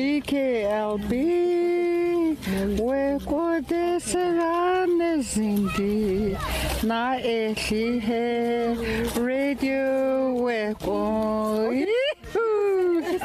KLB, wekode serane zindi, na ehihe radio weko